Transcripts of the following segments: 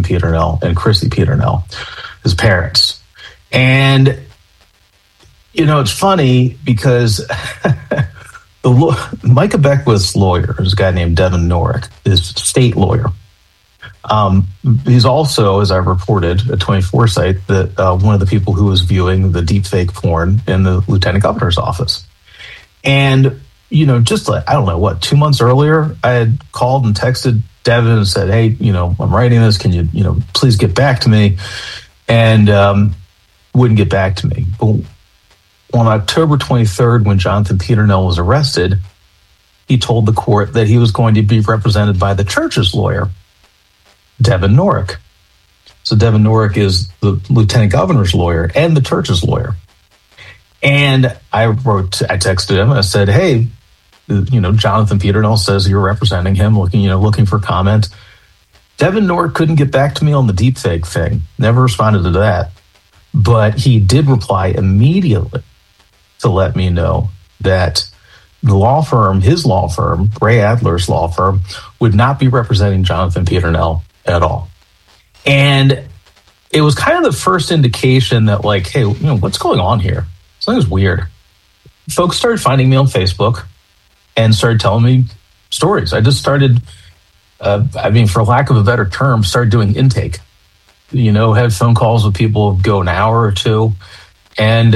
Peternell and Chrissy Peternell, his parents. And, it's funny because Micah Beckwith's lawyer is a guy named Devin Norek, is a state lawyer. He's also, as I reported at 24 site, that one of the people who was viewing the deepfake porn in the lieutenant governor's office. And, just like, 2 months earlier, I had called and texted Devin and said, hey, I'm writing this. Can you, please get back to me? And wouldn't get back to me. But on October 23rd, when Jonathan Peternell was arrested, he told the court that he was going to be represented by the church's lawyer, Devin Norek. So Devin Norek is the lieutenant governor's lawyer and the church's lawyer. And I texted him and I said, hey, Jonathan Peternell says you're representing him, looking for comment. Devin Norek couldn't get back to me on the deepfake thing. Never responded to that. But he did reply immediately to let me know that the law firm, his law firm, Ray Adler's law firm, would not be representing Jonathan Peternell at all. And it was kind of the first indication that, like, hey, what's going on here? Something's weird. Folks started finding me on Facebook and started telling me stories. I just started, for lack of a better term, started doing intake. Had phone calls with people, go an hour or two. And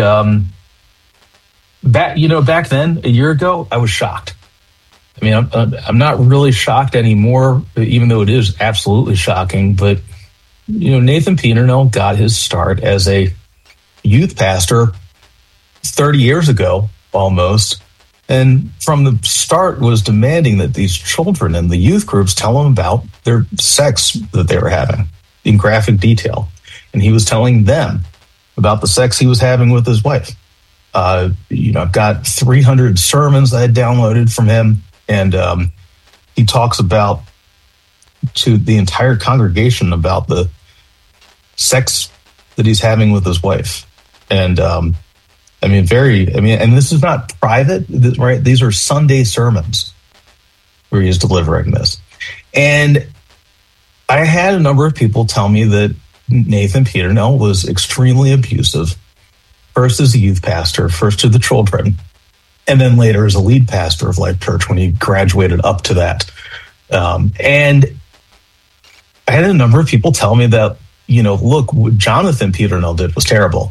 back then, a year ago, I was shocked. I'm not really shocked anymore, even though it is absolutely shocking. But, Nathan Peternell got his start as a youth pastor 30 years ago, almost. And from the start was demanding that these children and the youth groups tell him about their sex that they were having in graphic detail. And he was telling them about the sex he was having with his wife. I've got 300 sermons I had downloaded from him. And he talks about to the entire congregation about the sex that he's having with his wife. And and this is not private, right? These are Sunday sermons where he's delivering this. And I had a number of people tell me that Nathan Peternell was extremely abusive, first as a youth pastor, first to the children, and then later as a lead pastor of Life Church when he graduated up to that. And I had a number of people tell me that, look, what Jonathan Peternell did was terrible.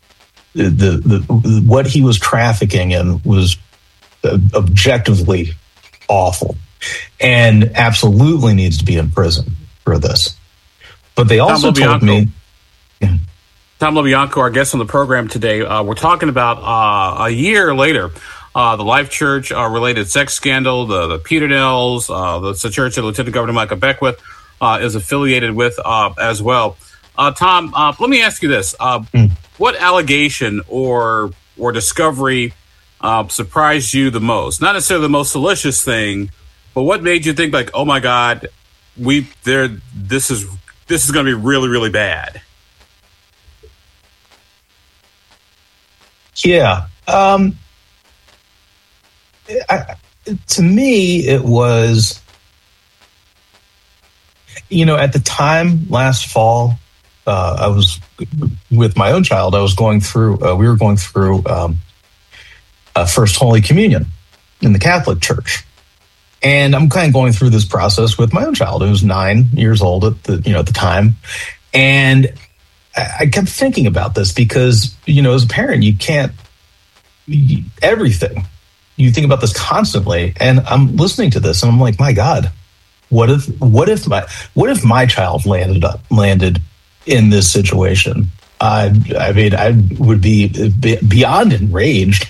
What he was trafficking in was objectively awful and absolutely needs to be in prison for this. But they also told me... Tom LoBianco, our guest on the program today, we're talking about a year later, the Life Church related sex scandal, the Peternells, the church that Lieutenant Governor Micah Beckwith is affiliated with as well. Tom, let me ask you this. What allegation or discovery surprised you the most? Not necessarily the most salacious thing, but what made you think, like, oh my God, this is going to be really, really bad? Yeah. To me, it was, at the time last fall, I was with my own child. I was going through, we were going through First Holy Communion in the Catholic Church. And I'm kind of going through this process with my own child, who was 9 years old at the time. And I kept thinking about this because, as a parent, you can't, everything. You think about this constantly. And I'm listening to this and I'm like, my God, what if my child landed in this situation? I would be beyond enraged.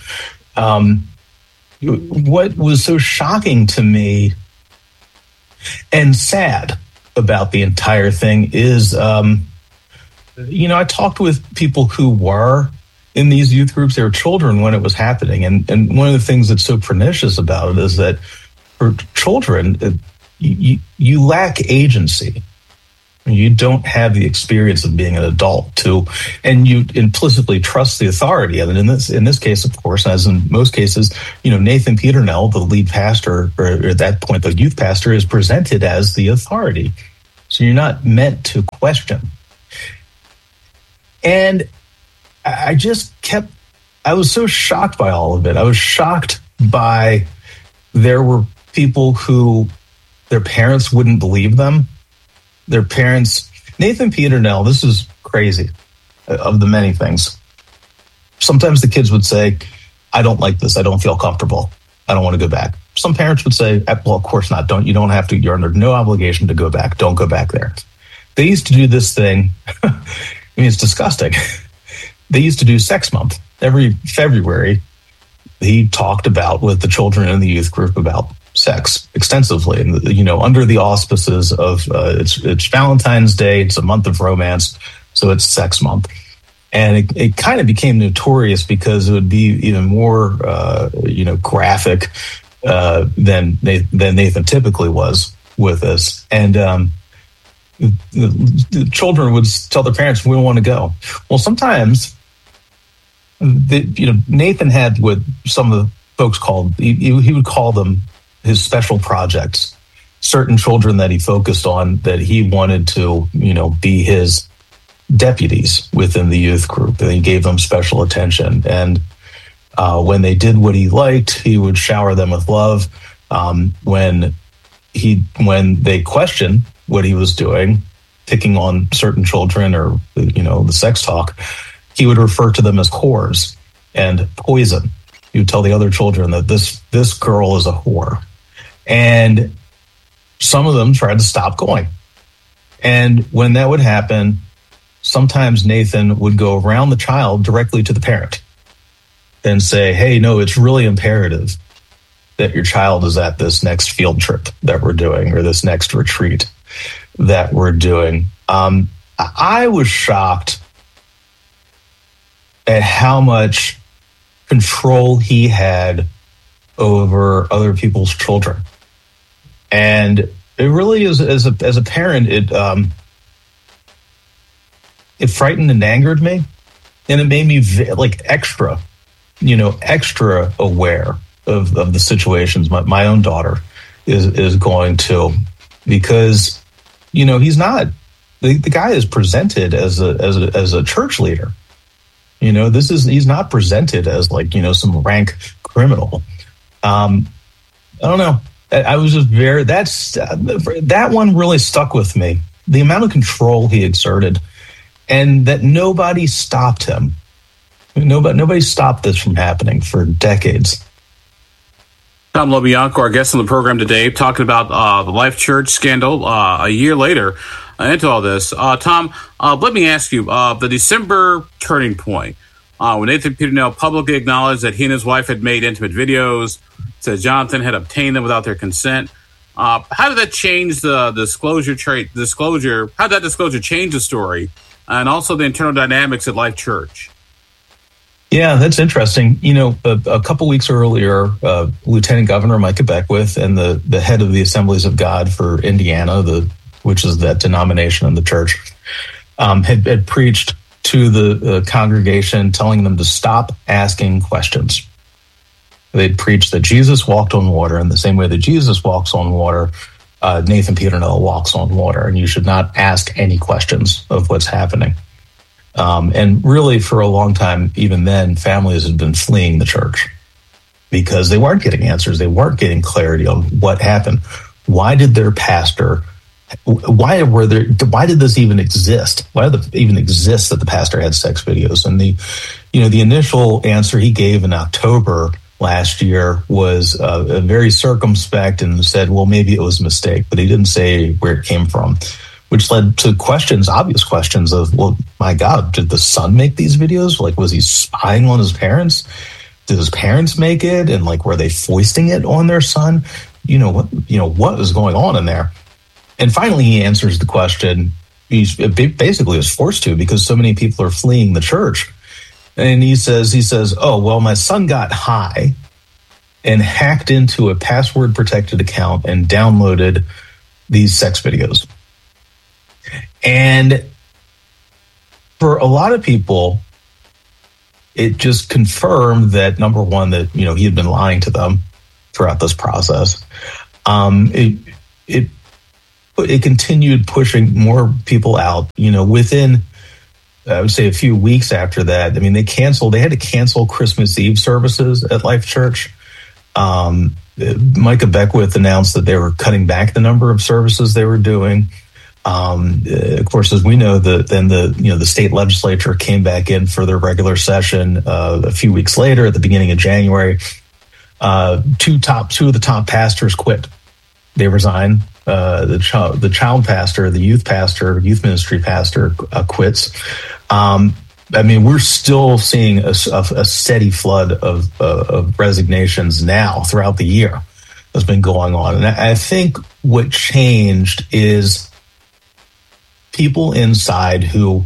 What was so shocking to me and sad about the entire thing is, I talked with people who were in these youth groups. They were children when it was happening. And one of the things that's so pernicious about it is that for children, you lack agency. You don't have the experience of being an adult and you implicitly trust the authority. And in this case, of course, as in most cases, Nathan Peternell, the lead pastor, or at that point, the youth pastor, is presented as the authority. So you're not meant to question. And I was so shocked by all of it. I was shocked by there were people who their parents wouldn't believe them. Their parents, Nathan Peternell, this is crazy of the many things. Sometimes the kids would say, I don't like this. I don't feel comfortable. I don't want to go back. Some parents would say, well, of course not. You don't have to. You're under no obligation to go back. Don't go back there. They used to do this thing. I mean, it's disgusting. They used to do Sex Month. Every February, he talked about with the children in the youth group about sex extensively, and under the auspices of it's Valentine's Day. It's a month of romance, so it's Sex Month. And it kind of became notorious because it would be even more, graphic than Nathan typically was with this. And the children would tell their parents, "We don't want to go." Well, sometimes, Nathan had what some of the folks called, he would call them his special projects. Certain children that he focused on that he wanted to, be his deputies within the youth group, and he gave them special attention. And when they did what he liked, he would shower them with love. When they questioned what he was doing, picking on certain children or the sex talk, he would refer to them as whores and poison. He would tell the other children that this girl is a whore, and some of them tried to stop going. And when that would happen, sometimes Nathan would go around the child directly to the parent and say, "Hey, no, it's really imperative that your child is at this next field trip that we're doing or this next retreat that we're doing." I was shocked at how much control he had over other people's children. And it really is, as a parent, it frightened and angered me, and it made me extra aware of the situations my own daughter is going to, because he's not the guy is presented as a church leader. He's not presented as some rank criminal. I don't know. I was just that one really stuck with me. The amount of control he exerted, and that nobody stopped him. Nobody stopped this from happening for decades. Tom LoBianco, our guest on the program today, talking about the Life Church scandal a year later into all this. Tom, let me ask you, the December turning point, when Nathan Peternell publicly acknowledged that he and his wife had made intimate videos, said Jonathan had obtained them without their consent. How did that change the disclosure? How did that disclosure change the story, and also the internal dynamics at Life Church? Yeah, that's interesting. A couple weeks earlier, Lieutenant Governor Micah Beckwith and the head of the Assemblies of God for Indiana, which is that denomination in the church, had preached to the congregation, telling them to stop asking questions. They'd preached that Jesus walked on water, in the same way that Jesus walks on water, Nathan Peternell walks on water, and you should not ask any questions of what's happening. And really, for a long time, even then, families had been fleeing the church because they weren't getting answers. They weren't getting clarity on what happened. Why did their pastor? Why did this even exist? Why did it even exist that the pastor had sex videos? And the initial answer he gave in October last year was very circumspect and said, well, maybe it was a mistake, but he didn't say where it came from, which led to obvious questions of, well, my God, did the son make these videos? Was he spying on his parents? Did his parents make it? And were they foisting it on their son? What was going on in there? And finally, he answers the question. He basically was forced to, because so many people are fleeing the church. And he says, oh, well, my son got high and hacked into a password protected account and downloaded these sex videos. And for a lot of people, it just confirmed that, number one, that, he had been lying to them throughout this process. it continued pushing more people out. Within, I would say, a few weeks after that, I mean, they had to cancel Christmas Eve services at Life Church. Micah Beckwith announced that they were cutting back the number of services they were doing. Of course, as we know, the state legislature came back in for their regular session a few weeks later, at the beginning of January. Two of the top pastors quit. They resigned. The child pastor, the youth ministry pastor quits. I mean, we're still seeing a steady flood of resignations now throughout the year that's been going on. And I think what changed is people inside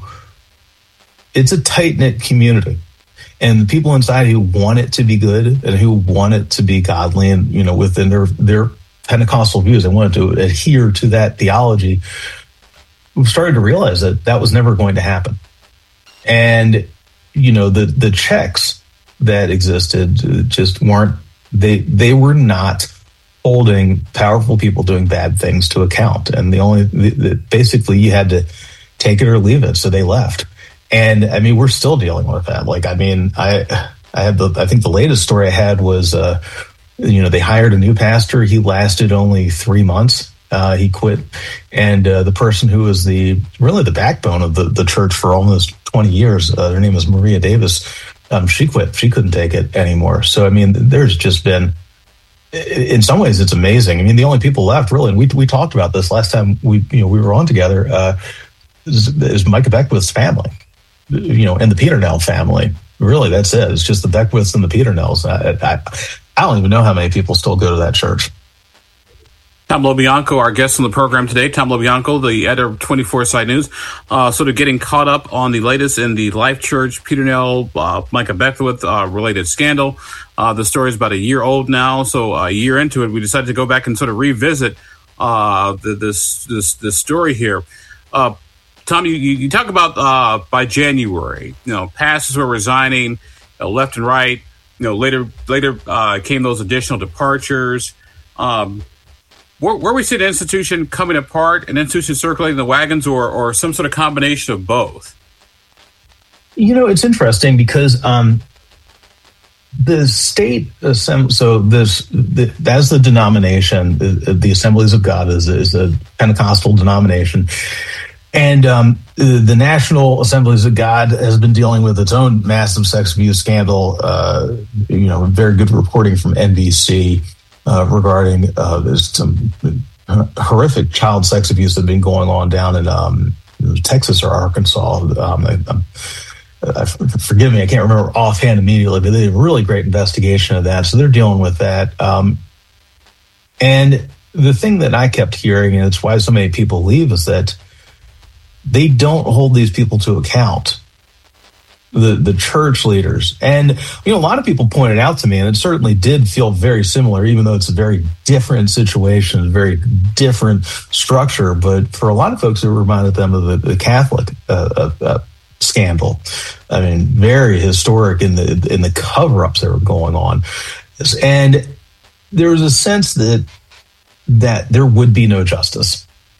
it's a tight-knit community. And the people inside who want it to be good and who want it to be godly and, within their Pentecostal views, they wanted to adhere to that theology, we've started to realize that was never going to happen. And, the checks that existed just weren't, they were not holding powerful people doing bad things to account. And basically you had to take it or leave it. So they left. And I mean, we're still dealing with that. Like, I mean, I think the latest story I had was, they hired a new pastor. He lasted only 3 months. He quit. And the person who was really the backbone of the church for almost 20 years, her name is Maria Davis. She quit. She couldn't take it anymore. So, I mean, there's just been, in some ways, it's amazing. I mean, the only people left, really, and we talked about this last time we were on together, is Micah Beckwith's family, and the Peternell family. Really, that's it. It's just the Beckwiths and the Peternells. I don't even know how many people still go to that church. Tom LoBianco, our guest on the program today. Tom LoBianco, the editor of 24 Site News, sort of getting caught up on the latest in the Life Church Peternell Micah Beckwith related scandal. The story is about a year old now, so a year into it, we decided to go back and sort of revisit this story here. Tom, you talk about by January, pastors were resigning left and right. Later came those additional departures. Where we see the institution coming apart, an institution circulating the wagons, or some sort of combination of both? It's interesting because the state assembly, that's the denomination, the Assemblies of God is a Pentecostal denomination. And the National Assemblies of God has been dealing with its own massive sex abuse scandal. Very good reporting from NBC regarding some horrific child sex abuse that had been going on down in Texas or Arkansas. Forgive me, I can't remember offhand immediately, but they did a really great investigation of that. So they're dealing with that. And the thing that I kept hearing, and it's why so many people leave, is that they don't hold these people to account, the church leaders. And, a lot of people pointed out to me, and it certainly did feel very similar, even though it's a very different situation, a very different structure. But for a lot of folks, it reminded them of the Catholic scandal. I mean, very historic in the cover-ups that were going on. And there was a sense that there would be no justice.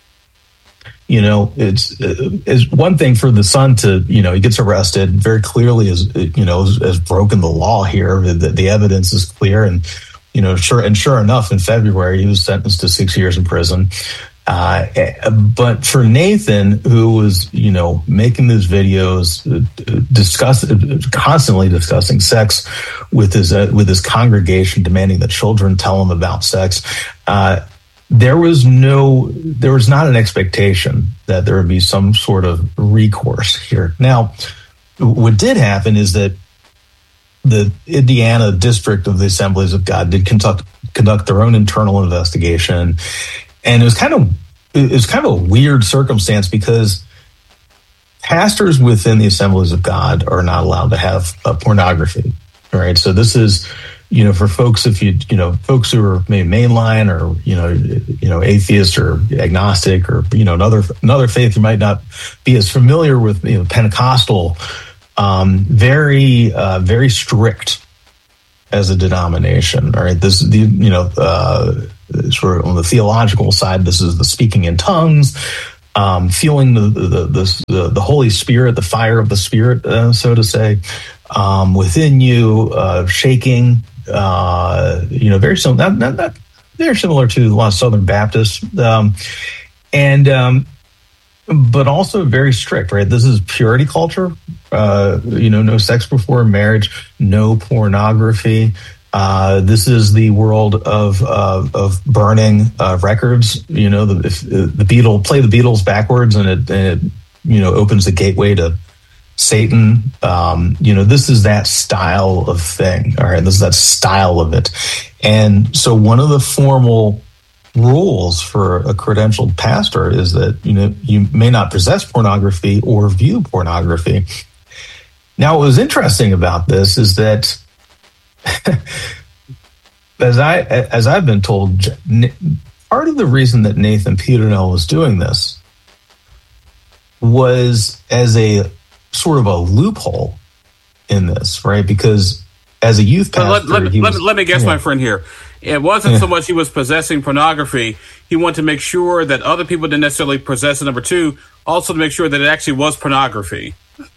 It's one thing for the son to, he gets arrested, very clearly has broken the law here. The evidence is clear. And, sure enough, in February, he was sentenced to 6 years in prison. But for Nathan, who was, making these videos, constantly discussing sex with his congregation, demanding that children tell him about sex, there was not an expectation that there would be some sort of recourse here. Now, what did happen is that the Indiana district of the Assemblies of God did conduct their own internal investigation, and it was kind of a weird circumstance because pastors within the Assemblies of God are not allowed to have pornography. All right, so this is, for folks, folks who are maybe mainline or atheist or agnostic or another faith you might not be as familiar with, Pentecostal, very very strict as a denomination. All right, sort of on the theological side, this is the speaking in tongues, feeling the Holy Spirit, the fire of the Spirit, so to say, within you, shaking. Very similar. Not very similar to a lot of Southern Baptists, but also very strict. Right, this is purity culture. No sex before marriage, no pornography. This is the world of burning records. If the Beatles backwards, and it opens the gateway to Satan. This is that style of thing. All right, this is that style of it. And so one of the formal rules for a credentialed pastor is that you may not possess pornography or view pornography. Now, what was interesting about this is that, as I've been told, part of the reason that Nathan Peternell was doing this was as a sort of a loophole in this, right? Because as a youth pastor, let me guess, my friend here. It wasn't so much he was possessing pornography. He wanted to make sure that other people didn't necessarily possess it. Number two, also to make sure that it actually was pornography.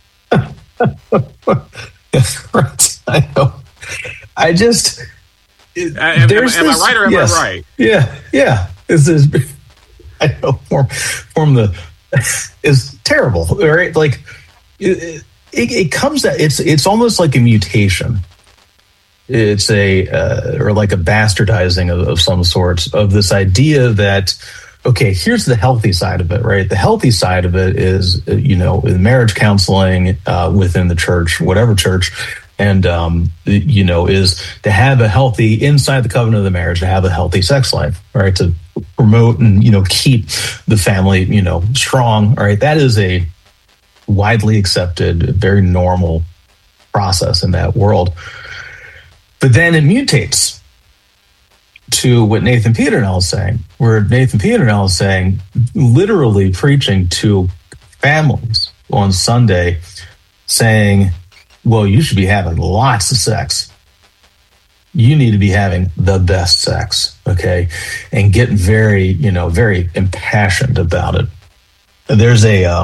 Right. I know. I just... am I right or am I right? Yeah. This is... I know. Form is terrible, right? Like, it comes that it's almost like a mutation. It's or like a bastardizing of some sorts of this idea that, okay, here's the healthy side of it, right? The healthy side of it is, marriage counseling within the church, whatever church, and, is to have a healthy, inside the covenant of the marriage, to have a healthy sex life, right? To promote and, keep the family, strong, all right? That is a widely accepted, very normal process in that world. But then it mutates to what Nathan Peternell is saying, where Nathan Peternell is saying, literally preaching to families on Sunday, saying, well, you should be having lots of sex. You need to be having the best sex, okay? And getting very, very impassioned about it. There's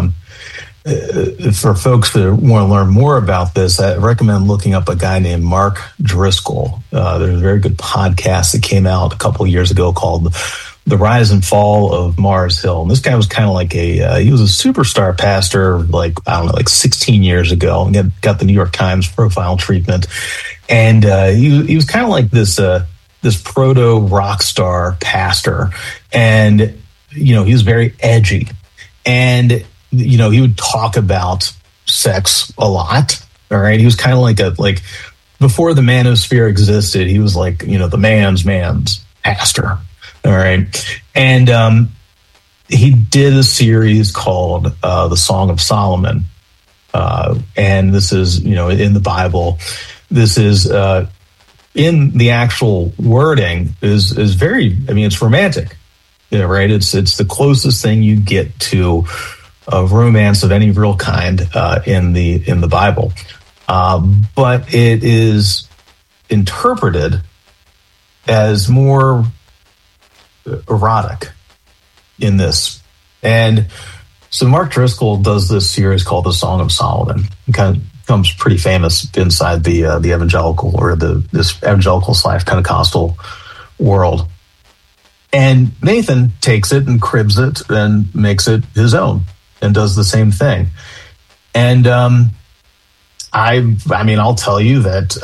for folks that want to learn more about this, I recommend looking up a guy named Mark Driscoll. There's a very good podcast that came out a couple of years ago called The Rise and Fall of Mars Hill. And this guy was kind of like he was a superstar pastor, like 16 years ago, and got the New York Times profile treatment. And he was kind of like this proto rock star pastor. And, he was very edgy. And he would talk about sex a lot. All right. He was kind of like before the manosphere existed, he was like, the man's pastor. All right. And he did a series called The Song of Solomon. And this is, in the Bible. This is in the actual wording is very, it's romantic. Right. It's the closest thing you get to of romance of any real kind in the Bible, but it is interpreted as more erotic in this. And so Mark Driscoll does this series called The Song of Solomon. It kind of becomes pretty famous inside the evangelical or this evangelical/Pentecostal world. And Nathan takes it and cribs it and makes it his own. And does the same thing. And I'll tell you that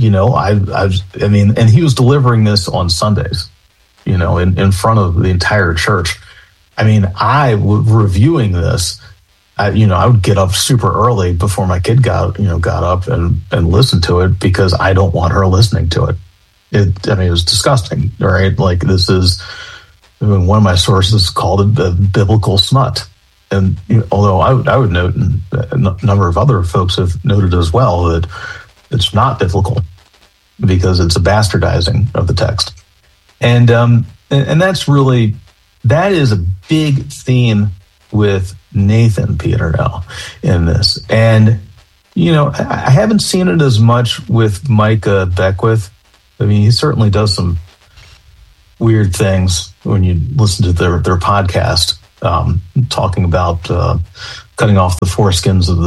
and he was delivering this on Sundays, in front of the entire church. I was reviewing this. I would get up super early before my kid got up and listened to it because I don't want her listening to it. It was disgusting. Right? Like, this is one of my sources called it the biblical smut. And although I would note, and a number of other folks have noted as well, that it's not biblical because it's a bastardizing of the text. And that is a big theme with Nathan Peternell in this. And, I haven't seen it as much with Micah Beckwith. He certainly does some weird things when you listen to their podcast, talking about cutting off the foreskins of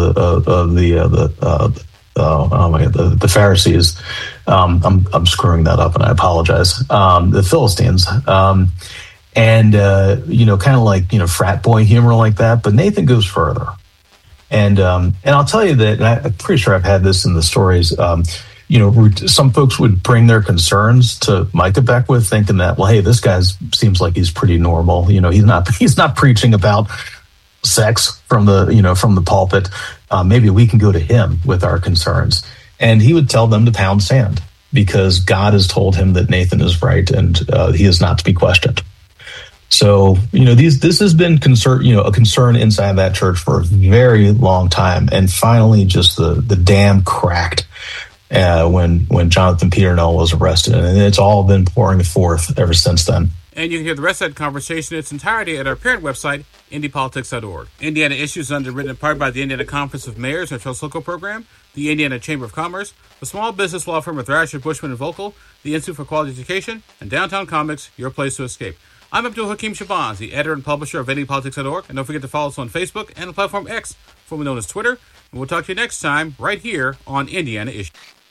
the Pharisees. I'm screwing that up, and I apologize. The Philistines, and kind of like frat boy humor like that. But Nathan goes further, and I'll tell you that, and I'm pretty sure I've had this in the stories. Some folks would bring their concerns to Micah Beckwith, thinking that, well, hey, this guy seems like he's pretty normal. He's not preaching about sex from the pulpit. Maybe we can go to him with our concerns. And he would tell them to pound sand, because God has told him that Nathan is right, and he is not to be questioned. So, this has been a concern inside that church for a very long time. And finally, just the dam cracked when Jonathan Peternell was arrested. And it's all been pouring forth ever since then. And you can hear the rest of that conversation in its entirety at our parent website, IndyPolitics.org. Indiana Issues is underwritten in part by the Indiana Conference of Mayors and Trust Local Program, the Indiana Chamber of Commerce, the small business law firm of Thrasher, Bushman & Volkel, the Institute for Quality Education, and Downtown Comics, your place to escape. I'm Abdul Hakim Shabazz, the editor and publisher of IndyPolitics.org, and don't forget to follow us on Facebook and the platform X, formerly known as Twitter. And we'll talk to you next time, right here on Indiana Issues.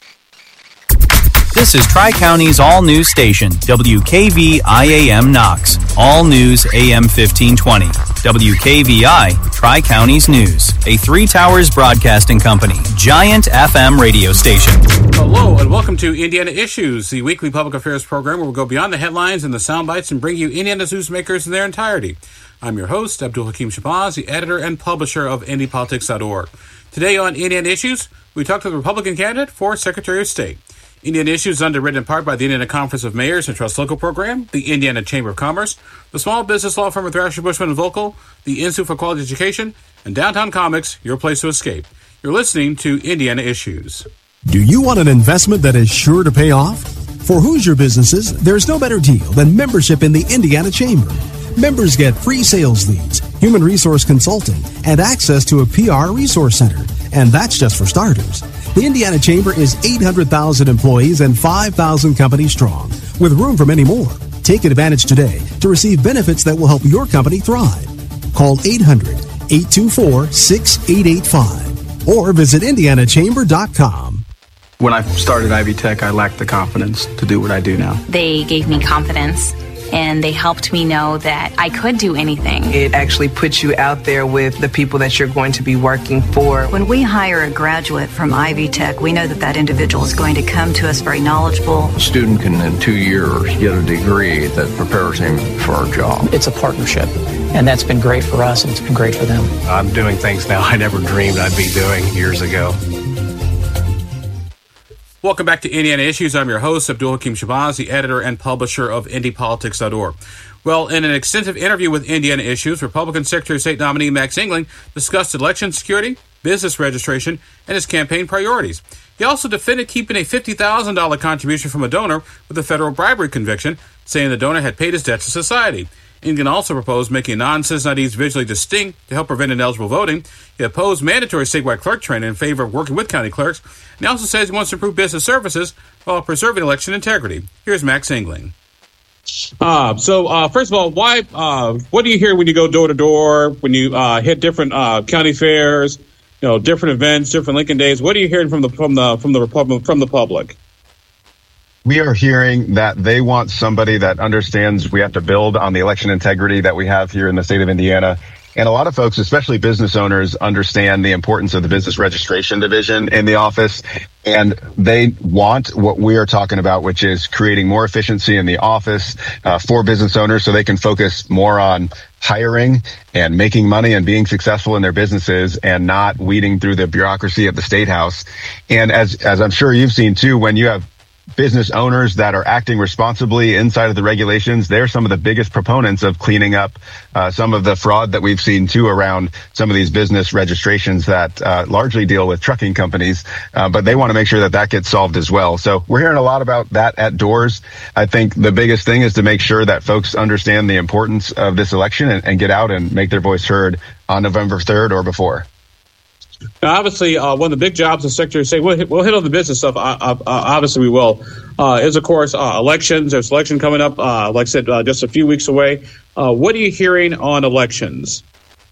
This is Tri-County's all-news station, WKVIAM Knox. All news AM 1520. WKVI, Tri-County's News. A Three Towers Broadcasting Company, giant FM radio station. Hello, and welcome to Indiana Issues, the weekly public affairs program where we'll go beyond the headlines and the sound bites and bring you Indiana's newsmakers in their entirety. I'm your host, Abdul Hakim Shabazz, the editor and publisher of IndyPolitics.org. Today on Indiana Issues, we talk to the Republican candidate for Secretary of State. Indiana Issues is underwritten in part by the Indiana Conference of Mayors and Trust Local Program, the Indiana Chamber of Commerce, the small business law firm of Thrasher, Bushman & Volkel, the Institute for Quality Education, and Downtown Comics, your place to escape. You're listening to Indiana Issues. Do you want an investment that is sure to pay off? For Hoosier businesses, there's no better deal than membership in the Indiana Chamber. Members get free sales leads, human resource consulting, and access to a PR resource center. And that's just for starters. The Indiana Chamber is 800,000 employees and 5,000 companies strong, with room for many more. Take advantage today to receive benefits that will help your company thrive. Call 800-824-6885 or visit indianachamber.com. When I started Ivy Tech, I lacked the confidence to do what I do now. They gave me confidence, and they helped me know that I could do anything. It actually puts you out there with the people that you're going to be working for. When we hire a graduate from Ivy Tech, we know that that individual is going to come to us very knowledgeable. A student can, in 2 years, get a degree that prepares him for a job. It's a partnership, and that's been great for us, and it's been great for them. I'm doing things now I never dreamed I'd be doing years ago. Welcome back to Indiana Issues. I'm your host, Abdul Hakim Shabazz, the editor and publisher of IndyPolitics.org. Well, in an extensive interview with Indiana Issues, Republican Secretary of State nominee Max Engling discussed election security, business registration, and his campaign priorities. He also defended keeping a $50,000 contribution from a donor with a federal bribery conviction, saying the donor had paid his debt to society. England also proposed making non-citizen IDs visually distinct to help prevent ineligible voting. He opposed mandatory statewide clerk training in favor of working with county clerks. And he also says he wants to improve business services while preserving election integrity. Here's Max Engling. First of all, why? What do you hear when you go door to door, when you hit different county fairs, different events, different Lincoln Days? What are you hearing from the public? We are hearing that they want somebody that understands we have to build on the election integrity that we have here in the state of Indiana. And a lot of folks, especially business owners, understand the importance of the business registration division in the office. And they want what we are talking about, which is creating more efficiency in the office for business owners so they can focus more on hiring and making money and being successful in their businesses and not weeding through the bureaucracy at the State House. And as I'm sure you've seen, too, when you have business owners that are acting responsibly inside of the regulations, they're some of the biggest proponents of cleaning up some of the fraud that we've seen too around some of these business registrations that largely deal with trucking companies. But they want to make sure that gets solved as well. So we're hearing a lot about that at doors. I think the biggest thing is to make sure that folks understand the importance of this election and get out and make their voice heard on November 3rd or before. Now, obviously, one of the big jobs of the Secretary of State, we'll hit on the business stuff, obviously we will, is, of course, elections. There's election coming up, like I said, just a few weeks away. What are you hearing on elections?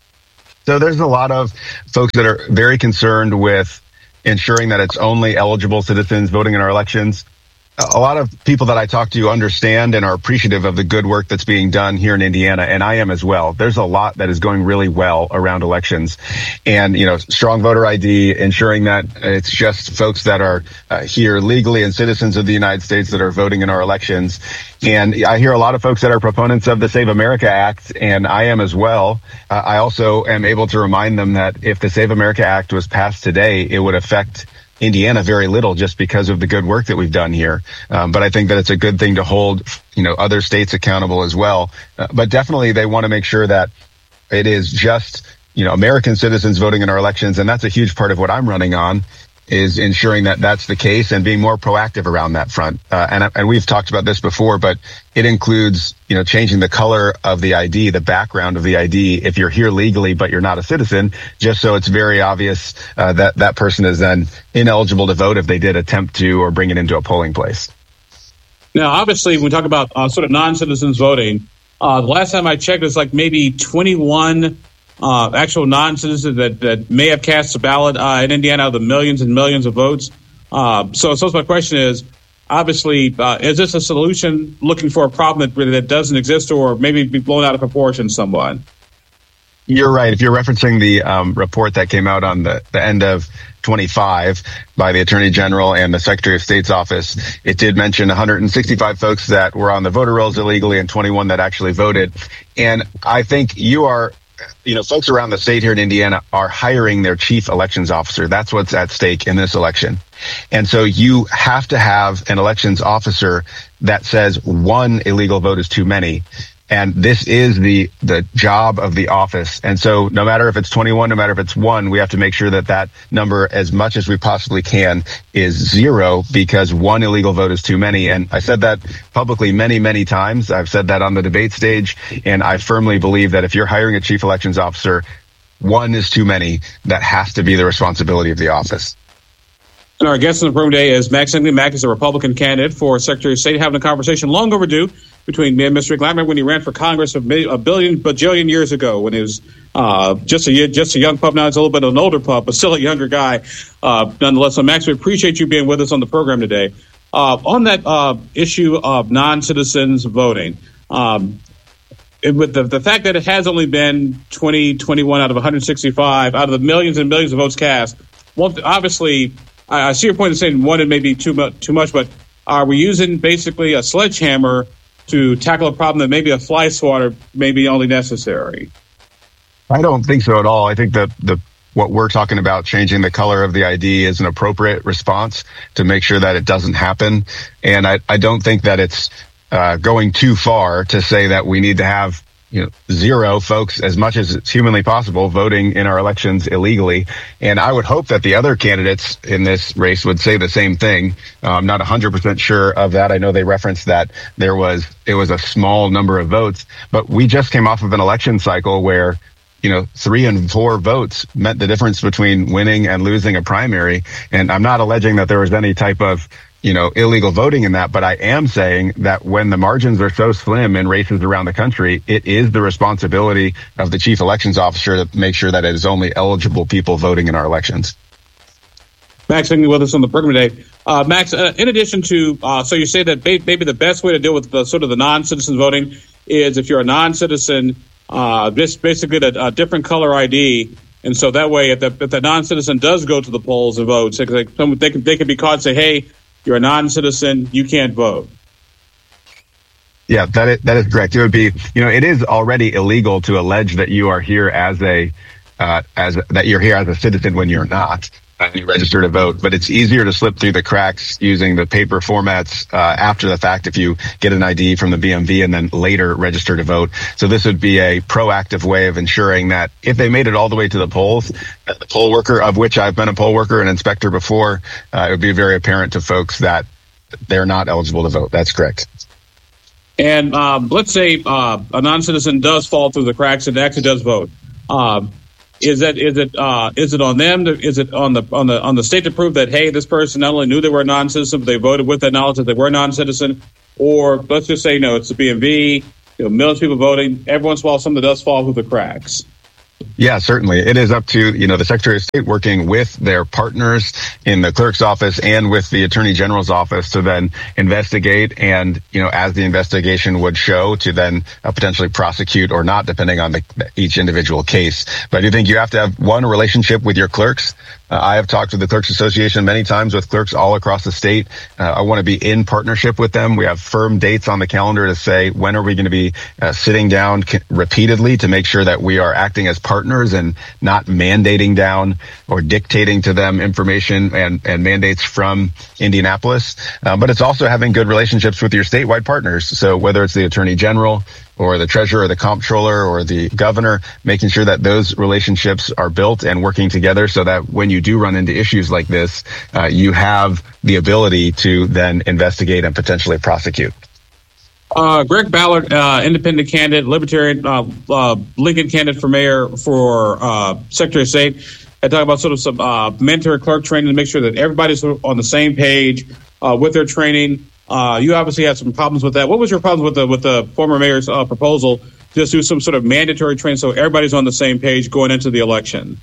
So there's a lot of folks that are very concerned with ensuring that it's only eligible citizens voting in our elections. A lot of people that I talk to understand and are appreciative of the good work that's being done here in Indiana, and I am as well. There's a lot that is going really well around elections. And, strong voter ID, ensuring that it's just folks that are here legally and citizens of the United States that are voting in our elections. And I hear a lot of folks that are proponents of the Save America Act, and I am as well. I also am able to remind them that if the Save America Act was passed today, it would affect Indiana very little just because of the good work that we've done here. But I think that it's a good thing to hold, other states accountable as well. But definitely they want to make sure that it is just, American citizens voting in our elections. And that's a huge part of what I'm running on, is ensuring that that's the case and being more proactive around that front. And we've talked about this before, but it includes, changing the color of the ID, the background of the ID, if you're here legally, but you're not a citizen, just so it's very obvious that that person is then ineligible to vote if they did attempt to or bring it into a polling place. Now, obviously, when we talk about sort of non-citizens voting, the last time I checked, it's like maybe 21 actual non-citizens that may have cast a ballot in Indiana out of the millions and millions of votes. So my question is, obviously, is this a solution looking for a problem that doesn't exist or maybe be blown out of proportion somewhat? You're right. If you're referencing the report that came out on the end of 25 by the Attorney General and the Secretary of State's office, it did mention 165 folks that were on the voter rolls illegally and 21 that actually voted. And I think folks around the state here in Indiana are hiring their chief elections officer. That's what's at stake in this election. And so you have to have an elections officer that says one illegal vote is too many. And this is the job of the office. And so no matter if it's 21, no matter if it's 1, we have to make sure that number, as much as we possibly can, is 0, because one illegal vote is too many. And I said that publicly many, many times. I've said that on the debate stage. And I firmly believe that if you're hiring a chief elections officer, 1 is too many. That has to be the responsibility of the office. And our guest on the program today is Max England. Max is a Republican candidate for Secretary of State, having a conversation long overdue between Mr. Glamour when he ran for Congress a bajillion years ago, when he was just a young pup. Now he's a little bit of an older pup, but still a younger guy nonetheless. So, Max, we appreciate you being with us on the program today. On that issue of non-citizens voting, with the fact that it has only been 21 out of 165 out of the millions and millions of votes cast, well, obviously, I see your point in saying 1 may be too much, but are we using basically a sledgehammer to tackle a problem that maybe a fly swatter may be only necessary? I don't think so at all. I think that what we're talking about, changing the color of the ID, is an appropriate response to make sure that it doesn't happen. And I don't think that it's going too far to say that we need to have 0 folks, as much as it's humanly possible, voting in our elections illegally. And I would hope that the other candidates in this race would say the same thing. I'm not 100% sure of that. I know they referenced that it was a small number of votes, but we just came off of an election cycle where 3 and 4 votes meant the difference between winning and losing a primary. And I'm not alleging that there was any type of illegal voting in that, but I am saying that when the margins are so slim in races around the country, it is the responsibility of the chief elections officer to make sure that it is only eligible people voting in our elections. Max England with us on the program today. Max, in addition to, so you say that maybe the best way to deal with the sort of the non-citizen voting is if you're a non-citizen, just basically a different color ID. And so that way, if the non-citizen does go to the polls and vote, they can be caught and say, hey, you're a non-citizen, you can't vote. Yeah, that is correct. It would be, it is already illegal to allege that you are here as a citizen when you're not, and you register to vote. But it's easier to slip through the cracks using the paper formats after the fact if you get an ID from the BMV and then later register to vote. So this would be a proactive way of ensuring that if they made it all the way to the polls, the poll worker, of which I've been a poll worker and inspector before, it would be very apparent to folks that they're not eligible to vote. That's correct. And let's say a non-citizen does fall through the cracks and actually does vote. Is it on them? Is it on the state to prove that, hey, this person not only knew they were a non-citizen, but they voted with that knowledge that they were a non-citizen? Or let's just say, no, it's the BMV, millions of people voting. Every once in a while, something does fall through the cracks. Yeah, certainly. It is up to, the Secretary of State working with their partners in the clerk's office and with the Attorney General's office to then investigate and, as the investigation would show, to then potentially prosecute or not, depending on each individual case. But I do think you have to have one relationship with your clerks. I have talked to the Clerks Association many times with clerks all across the state. I want to be in partnership with them. We have firm dates on the calendar to say, when are we going to be sitting down repeatedly to make sure that we are acting as partners and not mandating down or dictating to them information and mandates from Indianapolis. But it's also having good relationships with your statewide partners. So whether it's the Attorney General or the treasurer or the comptroller or the governor, making sure that those relationships are built and working together so that when you do run into issues like this, you have the ability to then investigate and potentially prosecute. Greg Ballard, independent candidate, Libertarian, Lincoln candidate for mayor for Secretary of State, I talk about sort of some mentor clerk training to make sure that everybody's on the same page with their training. You obviously had some problems with that. What was your problem with the former mayor's proposal to just do some sort of mandatory training so everybody's on the same page going into the election?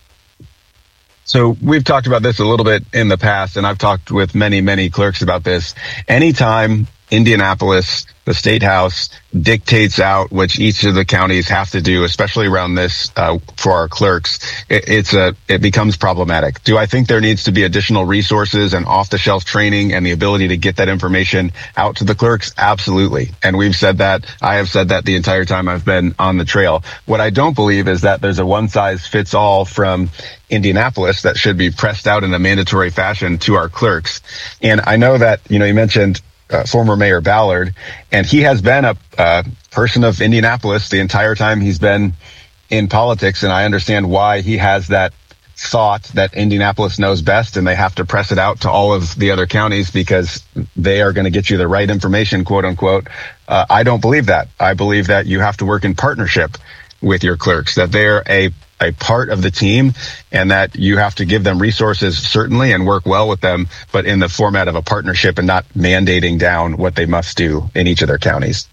So we've talked about this a little bit in the past, and I've talked with many, many clerks about this. Anytime Indianapolis, the State House, dictates out which each of the counties have to do, especially around this for our clerks, it becomes problematic. Do I think there needs to be additional resources and off-the-shelf training and the ability to get that information out to the clerks? Absolutely. And we've said that. I have said that the entire time I've been on the trail. What I don't believe is that there's a one-size-fits-all from Indianapolis that should be pressed out in a mandatory fashion to our clerks. And I know that, you mentioned former Mayor Ballard, and he has been a person of Indianapolis the entire time he's been in politics, and I understand why he has that thought that Indianapolis knows best and they have to press it out to all of the other counties because they are going to get you the right information, quote unquote. I don't believe that. I believe that you have to work in partnership with your clerks, that they're a part of the team, and that you have to give them resources, certainly, and work well with them, but in the format of a partnership and not mandating down what they must do in each of their counties.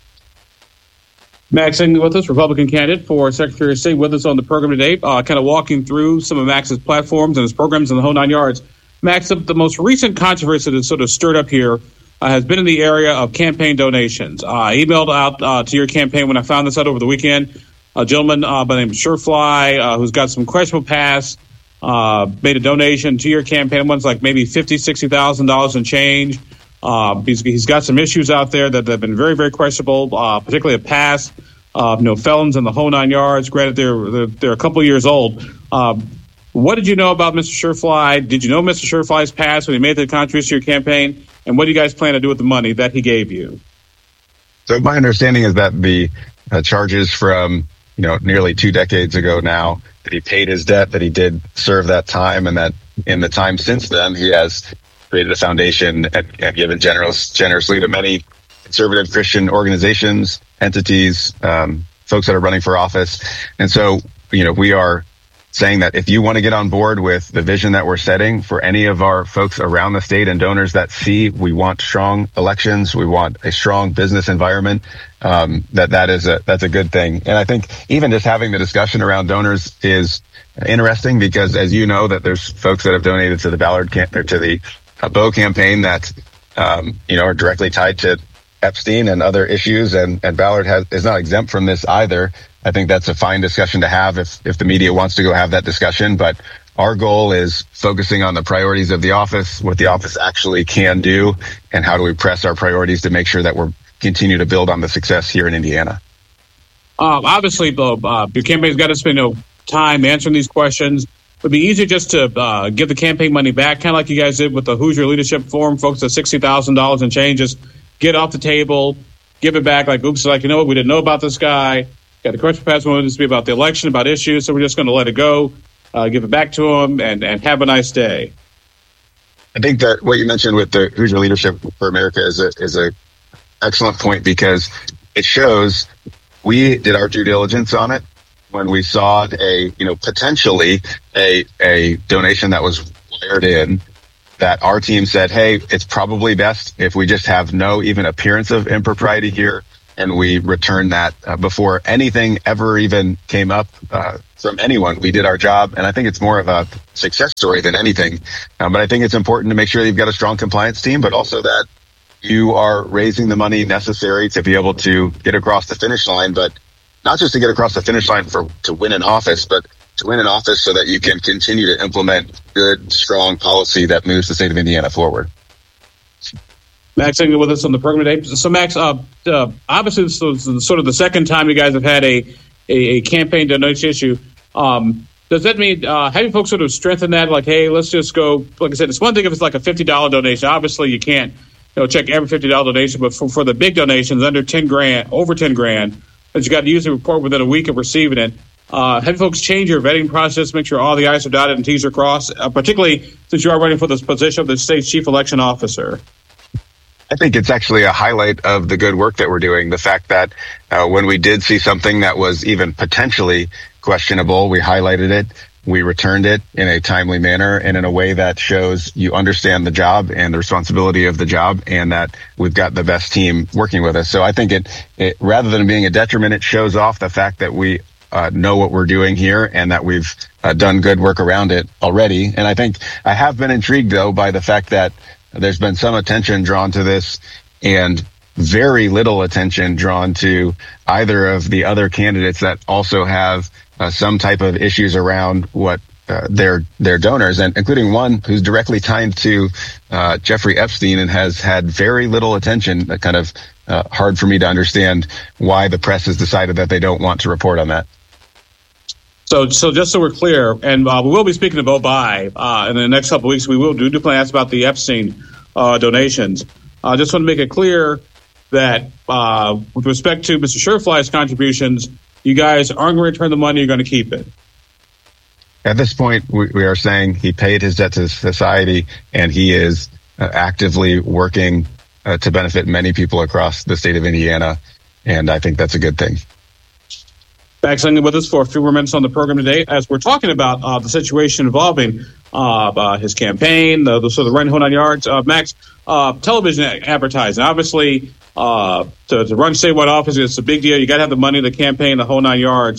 Max Engel with us, Republican candidate for Secretary of State, with us on the program today, kind of walking through some of Max's platforms and his programs in the whole nine yards. Max, the most recent controversy that sort of stirred up here has been in the area of campaign donations. I emailed out to your campaign when I found this out over the weekend. A gentleman by the name of Surefly, who's got some questionable past, made a donation to your campaign. One's like maybe $50,000, $60,000 and change. He's got some issues out there that have been very, very questionable, particularly a past, felons in the whole nine yards. Granted, they're a couple years old. What did you know about Mr. Surefly? Did you know Mr. Surefly's past when he made the contribution to your campaign? And what do you guys plan to do with the money that he gave you? So my understanding is that the charges from nearly 2 decades ago now, that he paid his debt, that he did serve that time, and that in the time since then, he has created a foundation and given generously to many conservative Christian organizations, entities, folks that are running for office. And so, we are saying that if you want to get on board with the vision that we're setting for any of our folks around the state and donors that see we want strong elections, we want a strong business environment, that's a good thing. And I think even just having the discussion around donors is interesting because, as you know, that there's folks that have donated to the Ballard or to the Beau campaign that are directly tied to Epstein and other issues, and Ballard is not exempt from this either. I think that's a fine discussion to have if the media wants to go have that discussion. But our goal is focusing on the priorities of the office, what the office actually can do, and how do we press our priorities to make sure that we're continue to build on the success here in Indiana. Obviously, your campaign's got to spend time answering these questions. It would be easier just to give the campaign money back, kind of like you guys did with the Hoosier Leadership Forum, folks at $60,000 and change. Just get off the table, give it back. Like, oops, we didn't know about this guy. Got the question pass wanted this to be about the election, about issues, so we're just going to let it go, give it back to him, and have a nice day. I think that what you mentioned with the Hoosier Leadership for America is a excellent point because it shows we did our due diligence on it. when we saw potentially a donation that was wired in, that our team said, hey, it's probably best if we just have no even appearance of impropriety here, and we return that before anything ever even came up from anyone. We did our job, and I think it's more of a success story than anything. But I think it's important to make sure that you've got a strong compliance team, but also that you are raising the money necessary to be able to get across the finish line, but not just to get across the finish line to win an office, but to win an office so that you can continue to implement good, strong policy that moves the state of Indiana forward. Max Engel with us on the program today. So, Max, obviously, this is sort of the second time you guys have had a campaign donation issue. Does that mean having folks sort of strengthen that? Like, hey, let's just go. Like I said, it's one thing if it's like a $50 donation. Obviously, you can't check every $50 donation, but for the big donations under $10,000, over $10,000, that you got to use the report within a week of receiving it. Have folks change your vetting process, make sure all the I's are dotted and T's are crossed, particularly since you are running for this position of the state's chief election officer? I think it's actually a highlight of the good work that we're doing. The fact that when we did see something that was even potentially questionable, we highlighted it, we returned it in a timely manner and in a way that shows you understand the job and the responsibility of the job, and that we've got the best team working with us. So I think it rather than being a detriment, it shows off the fact that we know what we're doing here and that we've done good work around it already. And I think I have been intrigued, though, by the fact that there's been some attention drawn to this and very little attention drawn to either of the other candidates that also have some type of issues around what their donors, and including one who's directly tied to Jeffrey Epstein and has had very little attention. Kind of hard for me to understand why the press has decided that they don't want to report on that. So just so we're clear, and we will be speaking to Bo Bai in the next couple of weeks. We will do plan to ask about the Epstein donations. I just want to make it clear that with respect to Mr. Sherfly's contributions, you guys aren't going to return the money, you're going to keep it. At this point, we are saying he paid his debt to society, and he is actively working to benefit many people across the state of Indiana, and I think that's a good thing. Max Engel with us for a few more minutes on the program today as we're talking about the situation involving his campaign, the run whole 9 yards. Max, television advertising. Obviously, to run statewide office, it's a big deal. You got to have the money, the campaign, the whole 9 yards.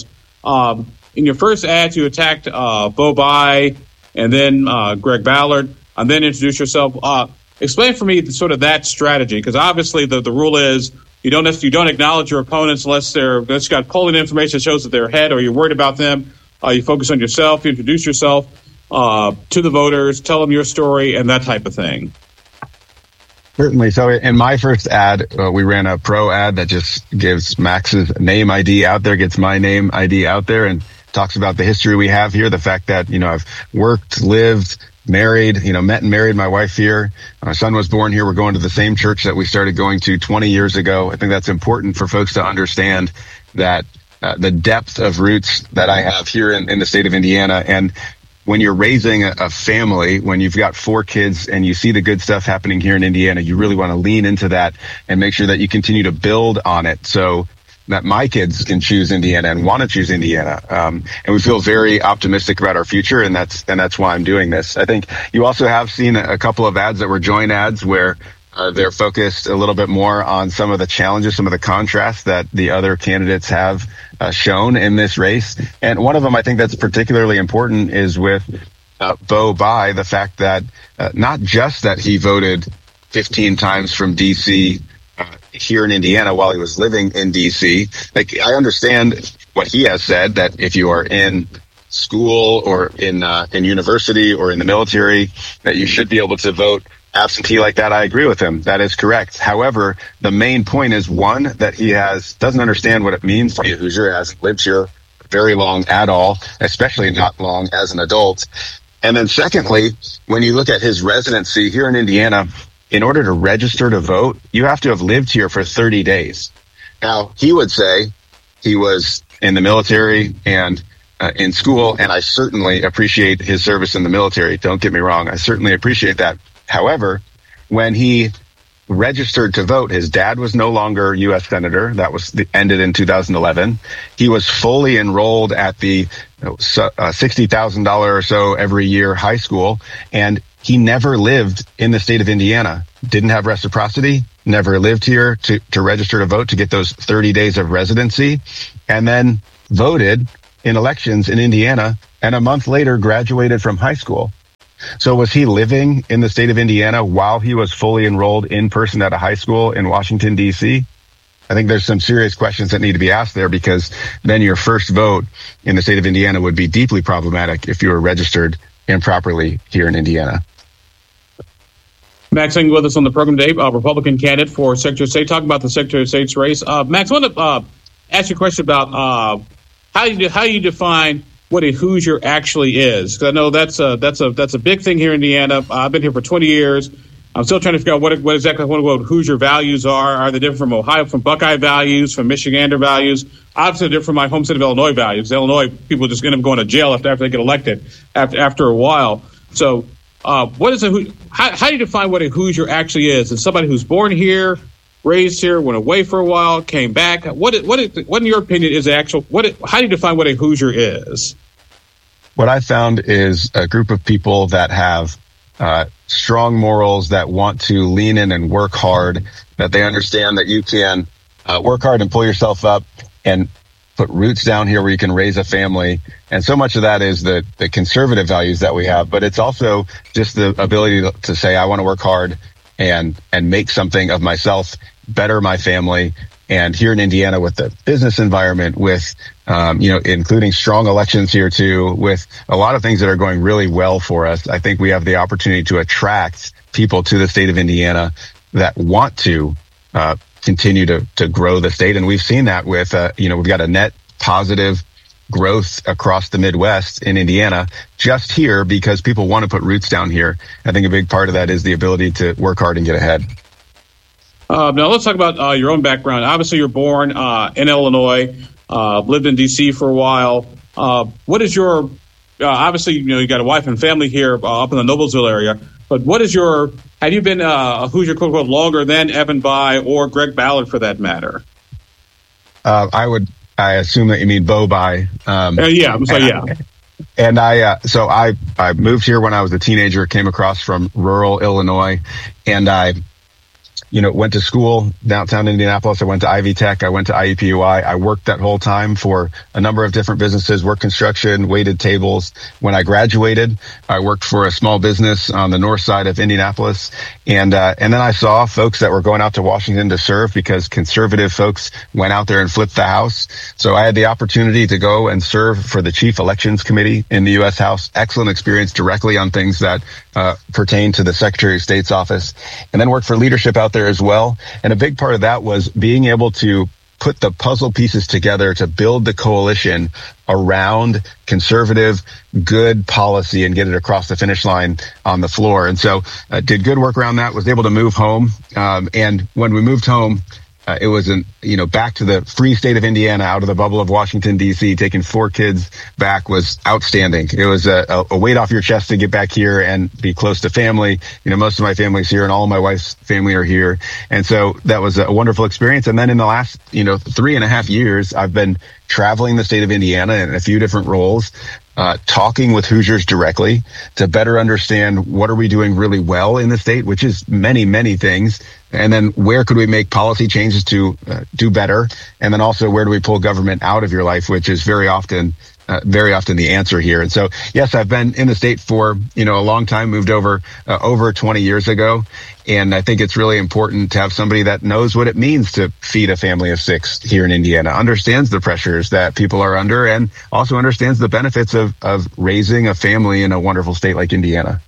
In your first ads, you attacked Bo Bai and then Greg Ballard, and then introduced yourself. Explain for me sort of that strategy, because obviously the rule is you don't acknowledge your opponents unless you got polling information that shows that they're ahead or you're worried about them. You focus on yourself, you introduce yourself to the voters, tell them your story, and that type of thing. Certainly. So in my first ad, we ran a pro ad that just gives Max's name ID out there, gets my name ID out there, and talks about the history we have here, the fact that, I've worked, lived, married, met and married my wife here. Our son was born here. We're going to the same church that we started going to 20 years ago. I think that's important for folks to understand that the depth of roots that I have here in the state of Indiana. And when you're raising a family, when you've got 4 kids and you see the good stuff happening here in Indiana, you really want to lean into that and make sure that you continue to build on it so that my kids can choose Indiana and want to choose Indiana. And we feel very optimistic about our future, and that's why I'm doing this. I think you also have seen a couple of ads that were joint ads where they're focused a little bit more on some of the challenges, some of the contrasts that the other candidates have shown in this race. And one of them I think that's particularly important is with Bo Bai, the fact that not just that he voted 15 times from D.C., here in Indiana while he was living in D.C. Like, I understand what he has said, that if you are in school or in university or in the military, that you should be able to vote absentee like that. I agree with him. That is correct. However, the main point is, one, that he doesn't understand what it means to be a Hoosier, hasn't lived here very long at all, especially not long as an adult. And then secondly, when you look at his residency here in Indiana, in order to register to vote, you have to have lived here for 30 days. Now, he would say he was in the military and in school, and I certainly appreciate his service in the military. Don't get me wrong. I certainly appreciate that. However, when he registered to vote. His dad was no longer U.S. Senator. That was ended in 2011. He was fully enrolled at the $60,000 or so every year high school, and he never lived in the state of Indiana. Didn't have reciprocity, never lived here to register to vote to get those 30 days of residency, and then voted in elections in Indiana, and a month later graduated from high school. So was he living in the state of Indiana while he was fully enrolled in person at a high school in Washington, D.C.? I think there's some serious questions that need to be asked there, because then your first vote in the state of Indiana would be deeply problematic if you were registered improperly here in Indiana. Max Eng with us on the program today, Republican candidate for Secretary of State, talking about the Secretary of State's race. Max, I want to ask you a question about how you define what a Hoosier actually is. Because I know that's a big thing here in Indiana. I've been here for 20 years. I'm still trying to figure out what exactly what Hoosier values are. Are they different from Ohio, from Buckeye values, from Michigander values? Obviously, they're from my home state of Illinois values. Illinois people just end up going to jail after they get elected after a while. So, what is how do you define what a Hoosier actually is? Is somebody who's born here, raised here, went away for a while, came back? What in your opinion is the actual? How do you define what a Hoosier is? What I found is a group of people that have strong morals, that want to lean in and work hard, that they understand that you can work hard and pull yourself up and put roots down here where you can raise a family. And so much of that is the conservative values that we have, but it's also just the ability to say, I want to work hard and make something of myself, better my family. And here in Indiana, with the business environment, with, including strong elections here too, with a lot of things that are going really well for us, I think we have the opportunity to attract people to the state of Indiana that want to continue to grow the state. And we've seen that with, we've got a net positive growth across the Midwest in Indiana just here because people want to put roots down here. I think a big part of that is the ability to work hard and get ahead. Now let's talk about your own background. Obviously, you're born in Illinois, lived in D.C. for a while. What is your obviously, you got a wife and family here up in the Noblesville area. But what is have you been a Hoosier, quote unquote, longer than Evan Bayh or Greg Ballard for that matter? I assume that you mean Bo Bayh. Yeah. And I moved here when I was a teenager, came across from rural Illinois, and I went to school downtown Indianapolis. I went to Ivy Tech. I went to IUPUI. I worked that whole time for a number of different businesses, worked construction, waited tables. When I graduated, I worked for a small business on the north side of Indianapolis. And then I saw folks that were going out to Washington to serve because conservative folks went out there and flipped the House. So I had the opportunity to go and serve for the Chief Elections Committee in the U.S. House. Excellent experience directly on things that pertain to the Secretary of State's office, and then worked for leadership out there as well. And a big part of that was being able to put the puzzle pieces together to build the coalition around conservative, good policy and get it across the finish line on the floor. And so did good work around that, was able to move home. And when we moved home, it was back to the free state of Indiana, out of the bubble of Washington, D.C. Taking 4 kids back was outstanding. It was a weight off your chest to get back here and be close to family. Most of my family's here and all of my wife's family are here. And so that was a wonderful experience. And then in the last, 3.5 years, I've been traveling the state of Indiana in a few different roles, talking with Hoosiers directly to better understand what are we doing really well in the state, which is many, many things. And then where could we make policy changes to do better? And then also where do we pull government out of your life, which is very often the answer here. And so, yes, I've been in the state for, a long time, moved over 20 years ago. And I think it's really important to have somebody that knows what it means to feed a family of 6 here in Indiana, understands the pressures that people are under, and also understands the benefits of raising a family in a wonderful state like Indiana.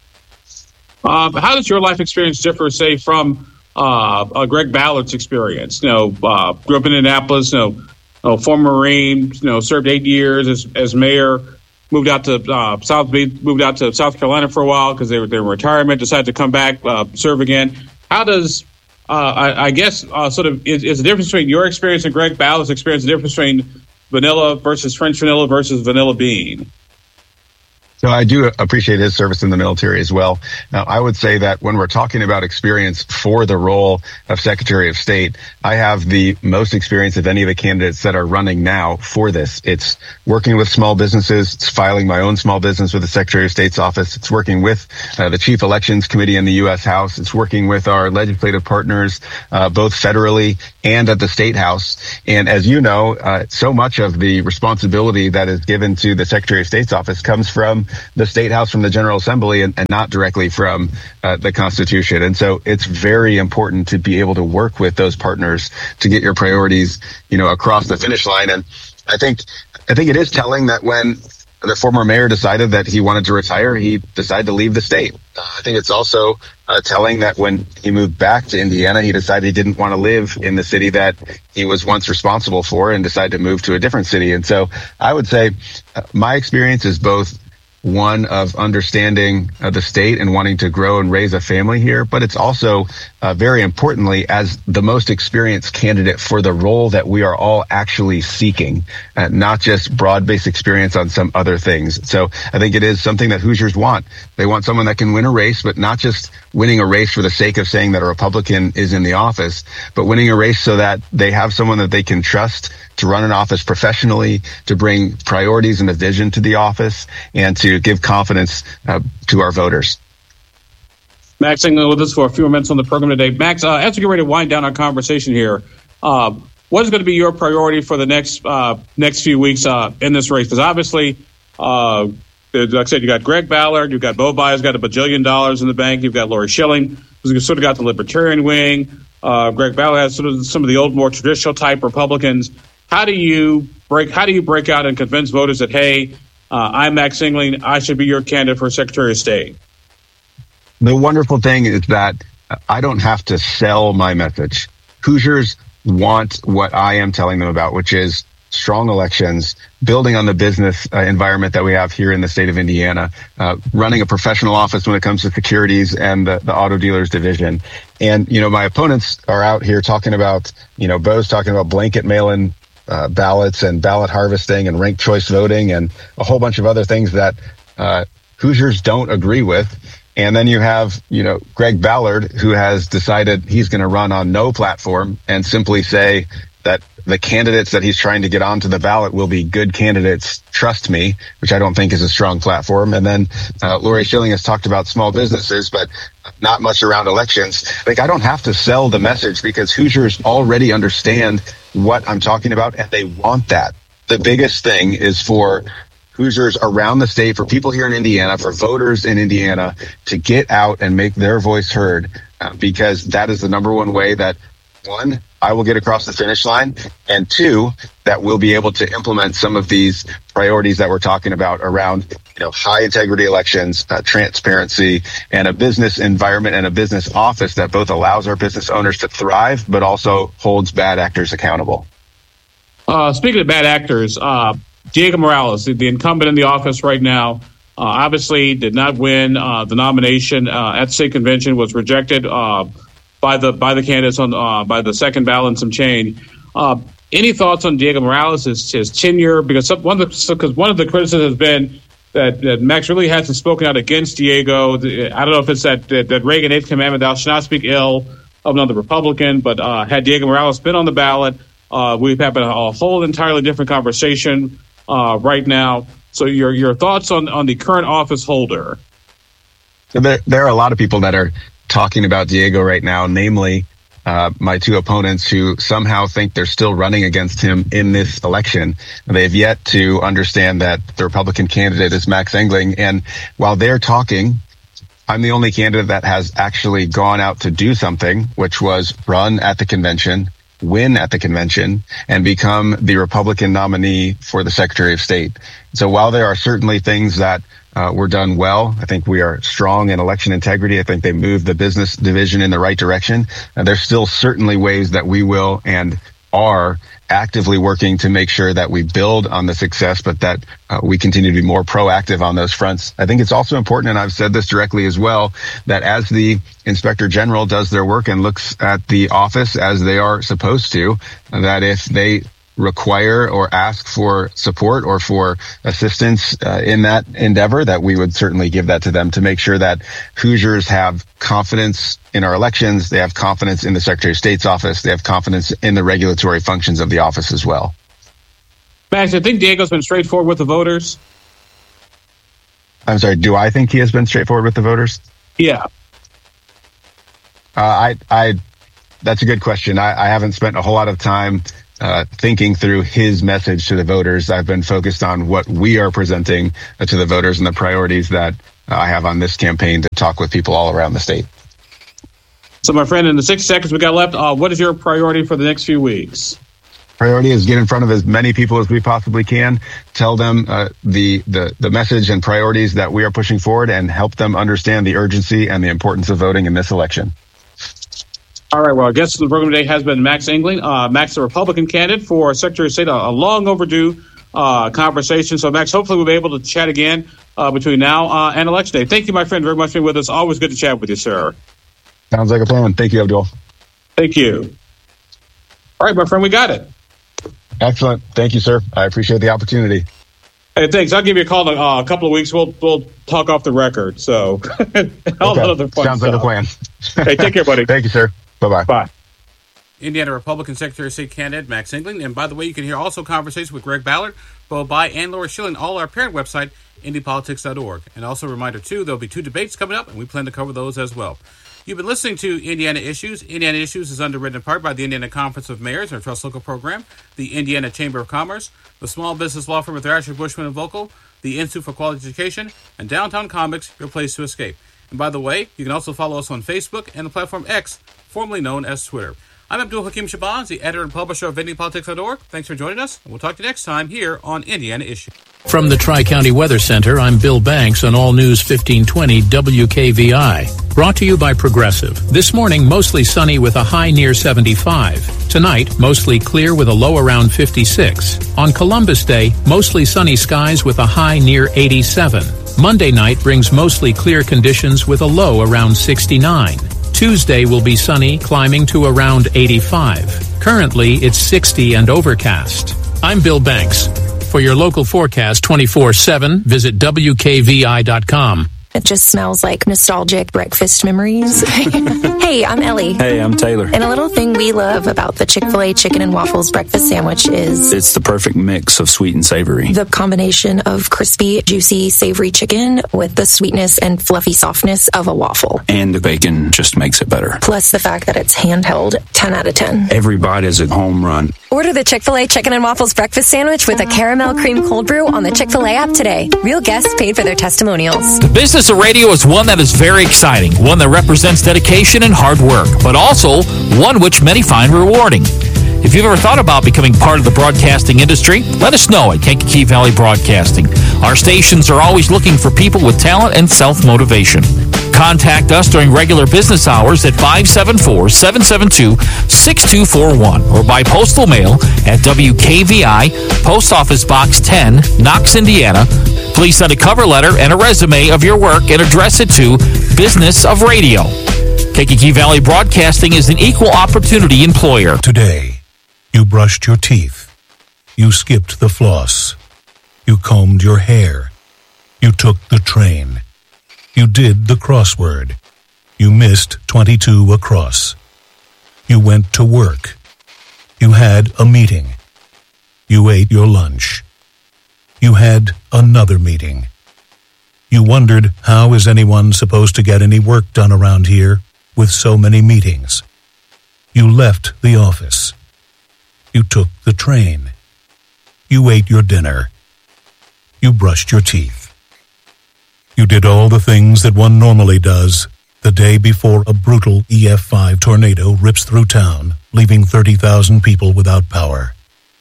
How does your life experience differ, say, from Greg Ballard's experience? Grew up in Indianapolis, former Marine, served 8 years as mayor, moved out to South Carolina for a while because they were in retirement, decided to come back, serve again. How does, is the difference between your experience and Greg Ballard's experience the difference between vanilla versus French vanilla versus vanilla bean? So I do appreciate his service in the military as well. Now, I would say that when we're talking about experience for the role of Secretary of State, I have the most experience of any of the candidates that are running now for this. It's working with small businesses. It's filing my own small business with the Secretary of State's office. It's working with the Chief Elections Committee in the U.S. House. It's working with our legislative partners, both federally and at the State House. And as you know, so much of the responsibility that is given to the Secretary of State's office comes from the State House, from the General Assembly, and not directly from the Constitution. And so it's very important to be able to work with those partners to get your priorities, across the finish line. And I think it is telling that when the former mayor decided that he wanted to retire, he decided to leave the state. I think it's also telling that when he moved back to Indiana, he decided he didn't want to live in the city that he was once responsible for and decided to move to a different city. And so I would say my experience is both one of understanding the state and wanting to grow and raise a family here, but it's also very importantly as the most experienced candidate for the role that we are all actually seeking, not just broad-based experience on some other things. So I think it is something that Hoosiers want. They want someone that can win a race, but not just winning a race for the sake of saying that a Republican is in the office, but winning a race so that they have someone that they can trust to run an office professionally, to bring priorities and a vision to the office, and to give confidence to our voters. Max England with us for a few minutes on the program today. Max, as we get ready to wind down our conversation here, what is going to be your priority for the next few weeks in this race? Because obviously, like I said, you got Greg Ballard, you've got Bo Bias, got $1 billion in the bank, you've got Lori Schilling, who's sort of got the libertarian wing. Greg Ballard has sort of some of the old, more traditional type Republicans. How do you break out and convince voters that, hey, I'm Max England, I should be your candidate for Secretary of State? The wonderful thing is that I don't have to sell my message. Hoosiers want what I am telling them about, which is strong elections, building on the business environment that we have here in the state of Indiana, running a professional office when it comes to securities and the auto dealers division. And, my opponents are out here talking about, Bo's talking about blanket mail-in ballots and ballot harvesting and ranked choice voting and a whole bunch of other things that Hoosiers don't agree with. And then you have, Greg Ballard, who has decided he's going to run on no platform and simply say that the candidates that he's trying to get onto the ballot will be good candidates, trust me, which I don't think is a strong platform. And then Lori Schilling has talked about small businesses, but not much around elections. I don't have to sell the message because Hoosiers already understand what I'm talking about, and they want that. The biggest thing is for Hoosiers around the state, for people here in Indiana, for voters in Indiana to get out and make their voice heard, because that is the number one way that, one, I will get across the finish line, and two, that we'll be able to implement some of these priorities that we're talking about around, high integrity elections, transparency, and a business environment and a business office that both allows our business owners to thrive, but also holds bad actors accountable. Speaking of bad actors, Diego Morales, the incumbent in the office right now, obviously did not win the nomination at the state convention, was rejected by the candidates by the second ballot and some change. Any thoughts on Diego Morales, his tenure? Because one of the criticisms has been that Max really hasn't spoken out against Diego. I don't know if it's that Reagan Eighth Commandment, thou shalt not speak ill of another Republican, but had Diego Morales been on the ballot, we've had a whole entirely different conversation right now. So your thoughts on the current office holder? So there are a lot of people that are talking about Diego right now, namely my two opponents who somehow think they're still running against him in this election. They've yet to understand that the Republican candidate is Max England. And while they're talking, I'm the only candidate that has actually gone out to do something, which was run at the convention, win at the convention, and become the Republican nominee for the Secretary of State. So while there are certainly things that were done well, I think we are strong in election integrity. I think they moved the business division in the right direction. There's still certainly ways that we will and are actively working to make sure that we build on the success, but that we continue to be more proactive on those fronts. I think it's also important, and I've said this directly as well, that as the Inspector General does their work and looks at the office as they are supposed to, that if they require or ask for support or for assistance in that endeavor, that we would certainly give that to them to make sure that Hoosiers have confidence in our elections. They have confidence in the Secretary of State's office. They have confidence in the regulatory functions of the office as well. Max, I think Diego's been straightforward with the voters. I'm sorry, do I think he has been straightforward with the voters? Yeah. That's a good question. I haven't spent a whole lot of time thinking through his message to the voters. I've been focused on what we are presenting to the voters and the priorities that I have on this campaign to talk with people all around the state. So, my friend, in the 6 seconds we got left, what is your priority for the next few weeks? Priority is get in front of as many people as we possibly can, tell them the message and priorities that we are pushing forward, and help them understand the urgency and the importance of voting in this election. All right, well, our guest of the program today has been Max Engling. Max, the Republican candidate for Secretary of State, a long overdue conversation. So, Max, hopefully we'll be able to chat again between now and Election Day. Thank you, my friend, very much for being with us. Always good to chat with you, sir. Sounds like a plan. Thank you, Abdul. Thank you. All right, my friend, we got it. Excellent. Thank you, sir. I appreciate the opportunity. Hey, thanks. I'll give you a call in a couple of weeks. We'll talk off the record. So, all the other fun Sounds stuff. like a plan. Hey, take care, buddy. Thank you, sir. Bye-bye. Bye. Indiana Republican Secretary of State candidate Max Engling. And by the way, you can hear also conversations with Greg Ballard, Bo Bai, and Laura Schilling, all our parent website, IndyPolitics.org. And also a reminder, too, there'll be 2 debates coming up, and we plan to cover those as well. You've been listening to Indiana Issues. Indiana Issues is underwritten in part by the Indiana Conference of Mayors, our Trust Local program, the Indiana Chamber of Commerce, the Small Business Law Firm of Thrasher, Bushman & Vocal, the Institute for Quality Education, and Downtown Comics, your place to escape. And by the way, you can also follow us on Facebook and the platform X, formerly known as Twitter. I'm Abdul Hakim Shabazz, the editor and publisher of IndyPolitics.org. Thanks for joining us, and we'll talk to you next time here on Indiana Issues. From the Tri-County Weather Center, I'm Bill Banks on All News 1520 WKVI. Brought to you by Progressive. This morning, mostly sunny with a high near 75. Tonight, mostly clear with a low around 56. On Columbus Day, mostly sunny skies with a high near 87. Monday night brings mostly clear conditions with a low around 69. Tuesday will be sunny, climbing to around 85. Currently, it's 60 and overcast. I'm Bill Banks. For your local forecast 24/7, visit WKVI.com. It just smells like nostalgic breakfast memories. Hey, I'm Ellie. Hey, I'm Taylor. And a little thing we love about the Chick-fil-A Chicken and Waffles breakfast sandwich is it's the perfect mix of sweet and savory. The combination of crispy, juicy, savory chicken with the sweetness and fluffy softness of a waffle. And the bacon just makes it better. Plus the fact that it's handheld, 10 out of 10. Every bite is a home run. Order the Chick-fil-A Chicken and Waffles breakfast sandwich with a caramel cream cold brew on the Chick-fil-A app today. Real guests paid for their testimonials. The business of radio is one that is very exciting, one that represents dedication and hard work, but also one which many find rewarding. If you've ever thought about becoming part of the broadcasting industry, let us know at Kankakee Valley Broadcasting. Our stations are always looking for people with talent and self-motivation. Contact us during regular business hours at 574-772-6241 or by postal mail at WKVI, Post Office Box 10, Knox, Indiana. Please send a cover letter and a resume of your work and address it to Business of Radio. Kankakee Valley Broadcasting is an equal opportunity employer. Today, you brushed your teeth. You skipped the floss. You combed your hair. You took the train. You did the crossword. You missed 22 across. You went to work. You had a meeting. You ate your lunch. You had another meeting. You wondered, how is anyone supposed to get any work done around here with so many meetings? You left the office. You took the train. You ate your dinner. You brushed your teeth. You did all the things that one normally does the day before a brutal EF5 tornado rips through town, leaving 30,000 people without power.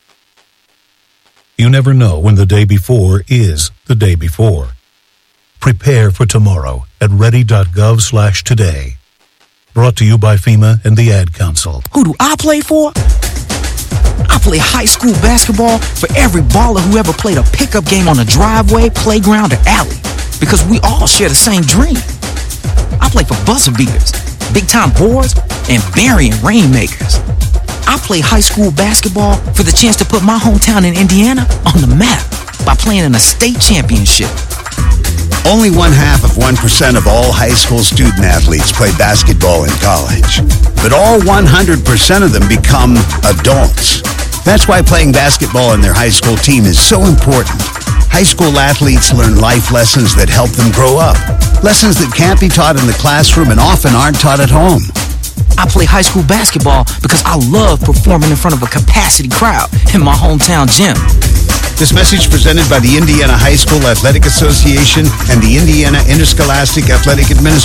You never know when the day before is the day before. Prepare for tomorrow at ready.gov/today. Brought to you by FEMA and the Ad Council. Who do I play for? I play high school basketball for every baller who ever played a pickup game on a driveway, playground, or alley. Because we all share the same dream. I play for buzzer beaters, big-time boards, and burying rainmakers. I I played high school basketball for the chance to put my hometown in Indiana on the map by playing in a state championship. Only 0.5% of all high school student athletes play basketball in college. But all 100% of them become adults. That's why playing basketball on their high school team is so important. High school athletes learn life lessons that help them grow up. Lessons that can't be taught in the classroom and often aren't taught at home. I play high school basketball because I love performing in front of a capacity crowd in my hometown gym. This message presented by the Indiana High School Athletic Association and the Indiana Interscholastic Athletic Administration.